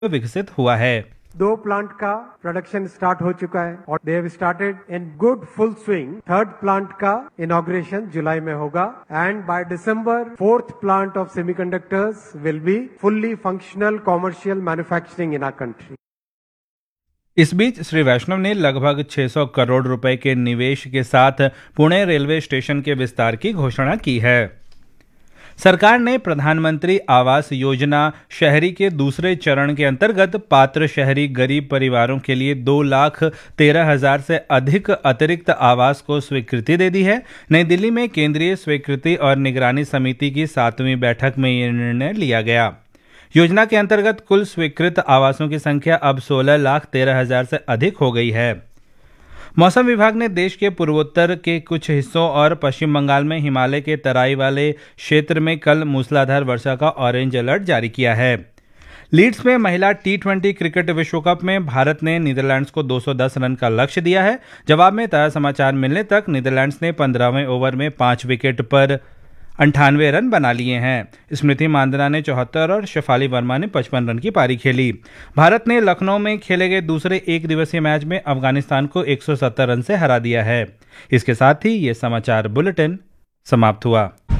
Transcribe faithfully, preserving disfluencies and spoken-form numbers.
विकसित हुआ है। दो प्लांट का प्रोडक्शन स्टार्ट हो चुका है और they have started in good full swing. Third plant का इनॉग्रेशन जुलाई में होगा and by December fourth plant of semiconductors will be fully functional commercial manufacturing in our country. इस बीच श्री वैष्णव ने लगभग छह सौ करोड़ रुपए के निवेश के साथ पुणे रेलवे स्टेशन के विस्तार की घोषणा की है। सरकार ने प्रधानमंत्री आवास योजना शहरी के दूसरे चरण के अंतर्गत पात्र शहरी गरीब परिवारों के लिए दो लाख तेरह हजार से अधिक अतिरिक्त आवास को स्वीकृति दे दी है। नई दिल्ली में केंद्रीय स्वीकृति और निगरानी समिति की सातवीं बैठक में यह निर्णय लिया गया। योजना के अंतर्गत कुल स्वीकृत आवासों की संख्या अब सोलह लाख तेरह हजार से अधिक हो गई है। मौसम विभाग ने देश के पूर्वोत्तर के कुछ हिस्सों और पश्चिम बंगाल में हिमालय के तराई वाले क्षेत्र में कल मूसलाधार वर्षा का ऑरेंज अलर्ट जारी किया है। लीड्स में महिला टी ट्वेंटी क्रिकेट विश्व कप में भारत ने नीदरलैंड्स को दो सौ दस रन का लक्ष्य दिया है। जवाब में ताजा समाचार मिलने तक नीदरलैंड्स ने पंद्रहवें ओवर में पांच विकेट पर अंठानवे रन बना लिए हैं। स्मृति मांदना ने चौहत्तर और शेफाली वर्मा ने पचपन रन की पारी खेली। भारत ने लखनऊ में खेले गए दूसरे एक दिवसीय मैच में अफगानिस्तान को एक सौ सत्तर रन से हरा दिया है। इसके साथ ही ये समाचार बुलेटिन समाप्त हुआ।